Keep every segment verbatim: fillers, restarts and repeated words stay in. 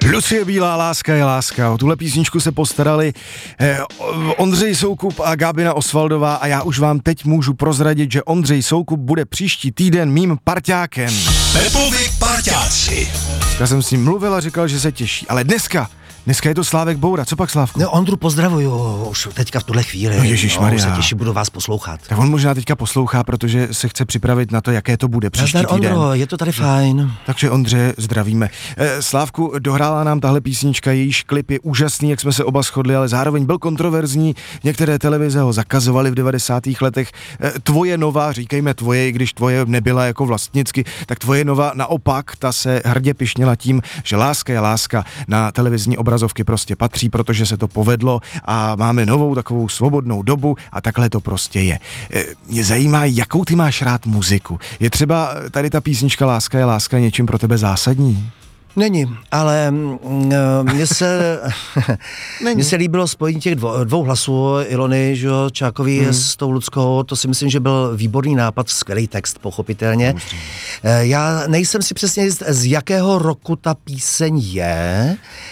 Lucie Bílá, Láska je láska. O tuhle písničku se postarali eh, Ondřej Soukup a Gábina Osvaldová a já už vám teď můžu prozradit, že Ondřej Soukup bude příští týden mým parťákem. Pepovi parťáci. Já jsem s ním mluvil a říkal, že se těší, ale dneska Dneska je to Slávek Boura, co pak, Slávku? No, Ondru pozdravuju, už teďka v tuhle chvíli. No, ježišmarja. No, se těším, budu vás poslouchat. Tak on možná teďka poslouchá, protože se chce připravit na to, jaké to bude příští Nazdar, týden. Ondro, je to tady fajn. Takže Ondře, zdravíme. E, Slávku, dohrála nám tahle písnička, jejíž klip je úžasný, jak jsme se oba shodli, ale zároveň byl kontroverzní. Některé televize ho zakazovaly v devadesátých letech. E, tvoje nová, říkejme tvoje, i když tvoje nebyla jako vlastnicky, tak tvoje nová naopak, ta se hrdě pyšnila tím, že Láska je láska na televizní obrazovky prostě patří, protože se to povedlo a máme novou takovou svobodnou dobu a takhle to prostě je. E, mě zajímá, jakou ty máš rád muziku. Je třeba tady ta písnička Láska je láska něčím pro tebe zásadní? Není, ale mně se, mně se líbilo spojení těch dvou, dvou hlasů, Ilony, že jo, Čákový hmm. s tou Luckou, to si myslím, že byl výborný nápad, skvělý text, pochopitelně. Hmm. Já nejsem si přesně jist, z jakého roku ta píseň je,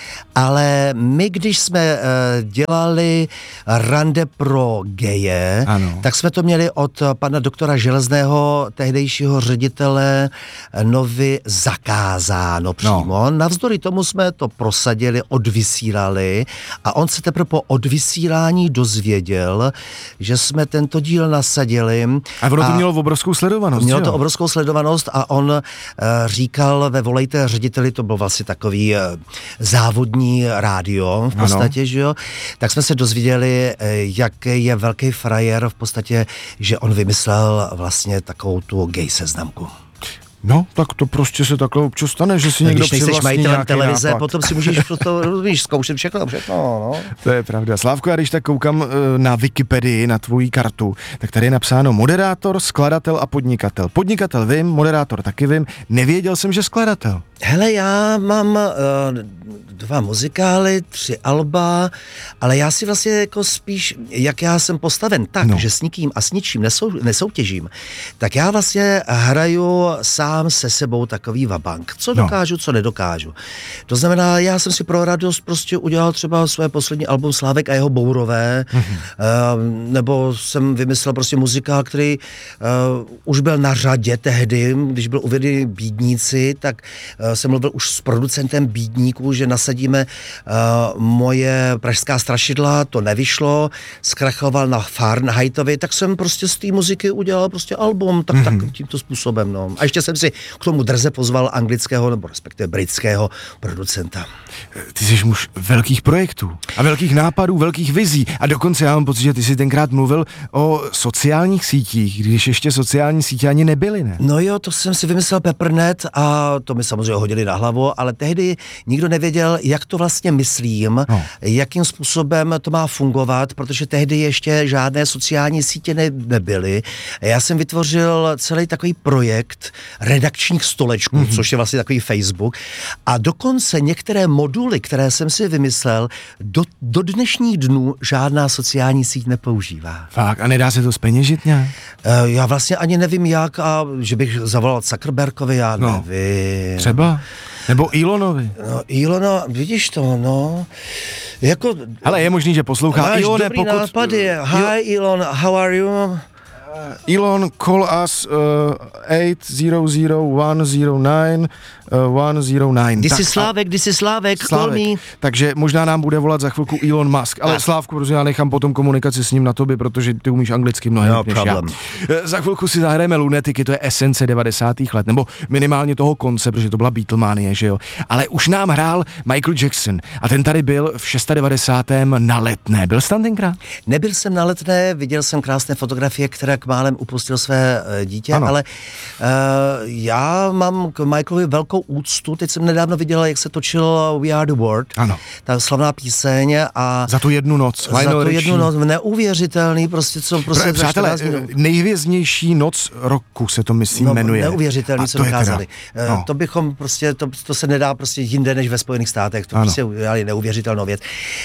ale my, když jsme uh, dělali rande pro geje, ano. tak jsme to měli od pana doktora Železného, tehdejšího ředitele Novy, zakázáno přímo. No. Navzdory tomu jsme to prosadili, odvysílali a on se teprve po odvysílání dozvěděl, že jsme tento díl nasadili. A ono to mělo obrovskou sledovanost. Mělo jo? to obrovskou sledovanost a on uh, říkal ve Volejte řediteli, to byl vlastně takový uh, závodní rádio v podstatě, ano. že jo, tak jsme se dozvěděli, jaký je velký frajer v podstatě, že on vymyslel vlastně takovou tu gay seznamku. No, tak to prostě se takhle občas stane, že si tak někdo přivlastní nějaký majitelem televize, nápad. potom si můžeš to víš, zkoušet všechno, všechno, no. To je pravda. Slávko, já když tak koukám na Wikipedii, na tvoji kartu, tak tady je napsáno moderátor, skladatel a podnikatel. Podnikatel vím, moderátor taky vím, nevěděl jsem, že skladatel. Hele, já mám uh, dva muzikály, tři alba, ale já si vlastně jako spíš, jak já jsem postaven tak, no. že s nikým a s ničím nesou, nesoutěžím, tak já vlastně hraju sám se sebou takový vabank. Co no. dokážu, co nedokážu. To znamená, já jsem si pro radost prostě udělal třeba své poslední album Slávek a jeho Bourové, mm-hmm. uh, nebo jsem vymyslel prostě muzikál, který uh, už byl na řadě tehdy, když byl uvedený Bídníci, tak uh, jsem mluvil už s producentem Bídníků, že nasadíme uh, moje Pražská strašidla, to nevyšlo, zkrachoval na Fahrenheitovi, tak jsem prostě z té muziky udělal prostě album, tak, mm-hmm. tak tímto způsobem, no. A ještě jsem si k tomu drze pozval anglického, nebo respektive britského producenta. Ty jsi muž velkých projektů a velkých nápadů, velkých vizí a dokonce já mám pocit, že ty jsi tenkrát mluvil o sociálních sítích, když ještě sociální sítě ani nebyly, ne? No jo, to jsem si vymyslel Peppernet a to mi samozřejmě hodili na hlavu, ale tehdy nikdo nevěděl, jak to vlastně myslím, no. jakým způsobem to má fungovat, protože tehdy ještě žádné sociální sítě ne- nebyly. Já jsem vytvořil celý takový projekt redakčních stolečků, mm-hmm. což je vlastně takový Facebook a dokonce některé moduly, které jsem si vymyslel, do, do dnešních dnů žádná sociální síť nepoužívá. Fakt, a nedá se to zpeněžit nějak? Uh, já vlastně ani nevím jak a že bych zavolal Zuckerbergovi, já no. nevím. Třeba? Nebo Elonovi? No, Elona, vidíš to, no. Jako... Ale je možný, že poslouchá Elone, dobrý pokud... nápady. Hi Elon, how are you? Elon, call us uh, eight zero zero one zero nine one zero nine. This is Slávek, this is Slávek, call me. Takže možná nám bude volat za chvilku Elon Musk, ale Slávku, protože já nechám potom komunikaci s ním na tobě, protože ty umíš anglicky mnohem no než problem. já. Za chvilku si zahrajeme Lunetiky, to je esence devadesátých let, nebo minimálně toho konce, protože to byla Beatlemanie, že jo. Ale už nám hrál Michael Jackson a ten tady byl v devadesátém šestém na Letné. Byl jsi tam tenkrát? Nebyl jsem na Letné, viděl jsem krásné fotografie, které k málem upustil své dítě, ano. ale uh, já mám k Michaelovi velkou úctu. Teď jsem nedávno viděl, jak se točil We Are the World, ano. ta slavná píseň a za tu jednu noc. Za tu jednu noc, neuvěřitelný, prostě co prostě. Přátelé, nejhvězdnější noc roku se to myslím no, jmenuje. Neuvěřitelný, co dokázali. Teda, no. To bychom prostě, to, to se nedá prostě jinde než ve Spojených státech, to ano. prostě udělali neuvěřitelnou věc.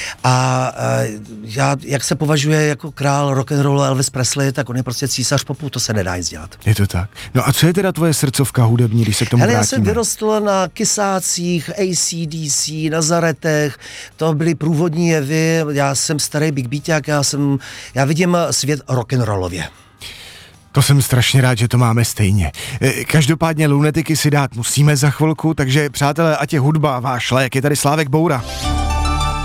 A já, jak se považuje jako král rock'n'rollu Elvis Presley, tak on je prostě císař popu, to se nedá nic dělat. Je to tak. No a co je teda tvoje srdcovka hudební, když se k tomu Hele, vrátíme? já jsem vyrostl vyrostl na Kysácích, A C D C, Nazaretech, to byly průvodní jevy, já jsem starý big beaták, já jsem, já vidím svět rock'n'rollově. To jsem strašně rád, že to máme stejně. Každopádně lunetiky si dát musíme za chvilku, takže přátelé, ať je hudba váš lék, je tady Slávek Boura.